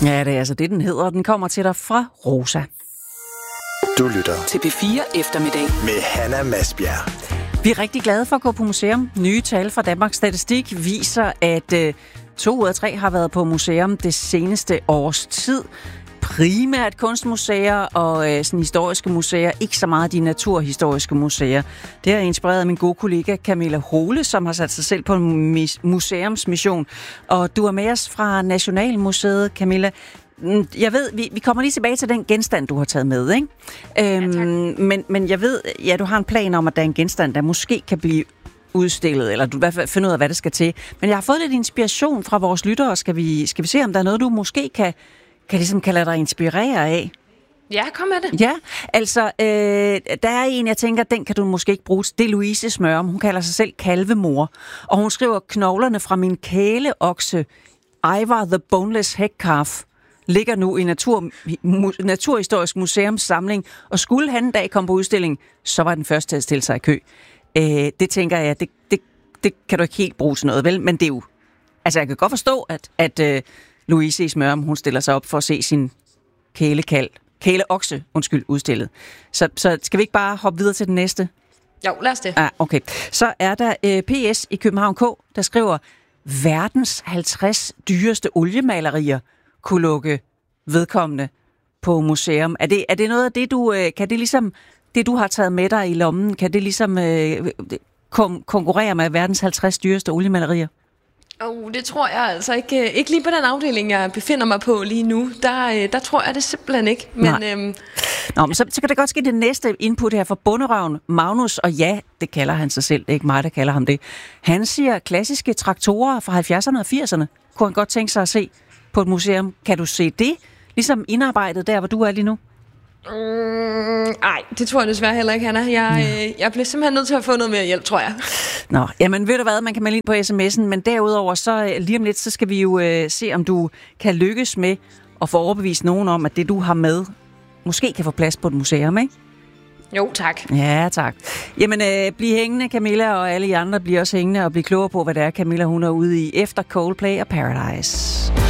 Ja, det er altså det, den hedder. Den kommer til dig fra Rosa. Du lytter til P4 Eftermiddag med Hanna Masbjerg. Vi er rigtig glade for at gå på museum. Nye tal fra Danmarks Statistik viser, at 2 ud af 3 har været på museum det seneste års tid. Primært kunstmuseer og sådan historiske museer, ikke så meget de naturhistoriske museer. Det har inspireret af min gode kollega Camilla Hole, som har sat sig selv på en museumsmission. Og du er med os fra Nationalmuseet, Camilla. Jeg ved, vi kommer lige tilbage til den genstand, du har taget med, ikke? Men jeg ved, ja, du har en plan om, at der er en genstand, der måske kan blive udstillet, eller du i hvert fald finde ud af, hvad det skal til. Men jeg har fået lidt inspiration fra vores lyttere. Skal vi se, om der er noget, du måske kan lade dig inspirere af? Ja, kom med det. Ja, altså, der er en, jeg tænker, den kan du måske ikke bruge. Det er Louise Smørum. Hun kalder sig selv kalvemor. Og hun skriver, knoglerne fra min kæleokse, Ivar the Boneless Head Calf, ligger nu i Naturhistorisk Museums samling, og skulle han en dag komme på udstilling, så var den første til at stille sig i kø. Det tænker jeg, det kan du ikke helt bruge til noget, vel? Men det er jo... Altså, jeg kan godt forstå, at Louise Smørum, hun stiller sig op for at se sin kæleokse, udstillet. Så skal vi ikke bare hoppe videre til den næste? Jo, lad os det. Okay. Så er der PS i København K, der skriver, verdens 50 dyreste oliemalerier kunne lukke vedkommende på museum. Er det noget af det, kan det ligesom, det du har taget med dig i lommen, kan det ligesom konkurrere med verdens 50 dyreste oliemalerier? Det tror jeg altså ikke lige på den afdeling, jeg befinder mig på lige nu. Der tror jeg det simpelthen ikke. Men, men så kan det godt ske det næste input her fra bunderøven Magnus, og ja, det kalder han sig selv, det er ikke mig, der kalder ham det. Han siger, klassiske traktorer fra 70'erne og 80'erne kunne han godt tænke sig at se på et museum. Kan du se det ligesom indarbejdet der, hvor du er lige nu? Nej, det tror jeg desværre heller ikke, Hanna. Jeg bliver simpelthen nødt til at få noget mere hjælp, tror jeg. Nå, jamen ved du hvad, man kan melde ind på sms'en, men derudover, så lige om lidt, så skal vi jo se, om du kan lykkes med at få overbevist nogen om, at det du har med, måske kan få plads på et museum, ikke? Jo, tak. Ja, tak. Jamen, bliv hængende, Camilla, og alle I andre bliver også hængende og blive klogere på, hvad det er, Camilla hun er ude i efter Coldplay og Paradise.